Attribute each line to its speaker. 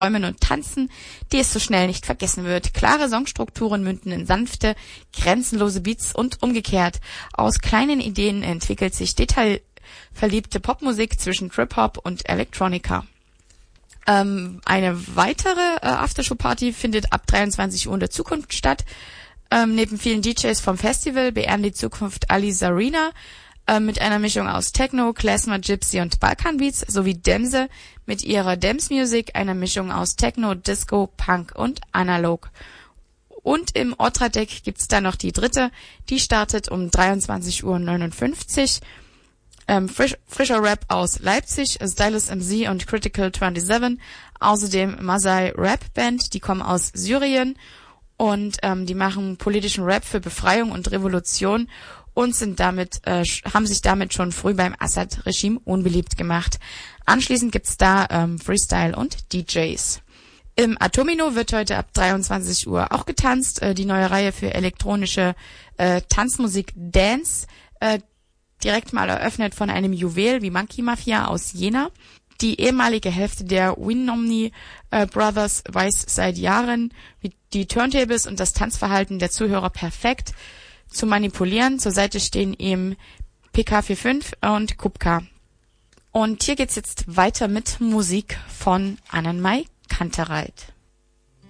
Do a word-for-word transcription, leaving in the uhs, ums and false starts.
Speaker 1: Träumen und Tanzen, die es so schnell nicht vergessen wird. Klare Songstrukturen münden in sanfte, grenzenlose Beats und umgekehrt. Aus kleinen Ideen entwickelt sich detailverliebte Popmusik zwischen Trip-Hop und Electronica. Ähm, eine weitere äh, Aftershow-Party findet ab dreiundzwanzig Uhr in der Zukunft statt. Ähm, neben vielen D Js vom Festival beehren die Zukunft Ali Zarina äh, mit einer Mischung aus Techno, Klezmer, Gypsy und Balkanbeats sowie Demse mit ihrer Dems Music, einer Mischung aus Techno, Disco, Punk und Analog. Und im Otra-Deck gibt's dann noch die dritte, die startet um dreiundzwanzig Uhr neunundfünfzig. Ähm, frisch, frischer Rap aus Leipzig, Stylus M C und Critical siebenundzwanzig. Außerdem Masai Rap Band, die kommen aus Syrien und ähm, die machen politischen Rap für Befreiung und Revolution und sind damit äh, haben sich damit schon früh beim Assad-Regime unbeliebt gemacht. Anschließend gibt's da ähm, Freestyle und D Js. Im Atomino wird heute ab dreiundzwanzig Uhr auch getanzt. Äh, die neue Reihe für elektronische äh, Tanzmusik Dance, äh, direkt mal eröffnet von einem Juwel wie Monkey Mafia aus Jena. Die ehemalige Hälfte der Winomni äh, Brothers weiß seit Jahren, wie die Turntables und das Tanzverhalten der Zuhörer perfekt zu manipulieren. Zur Seite stehen ihm P K fünfundvierzig und Kupka. Und hier geht's jetzt weiter mit Musik von Annenmai Kantereit.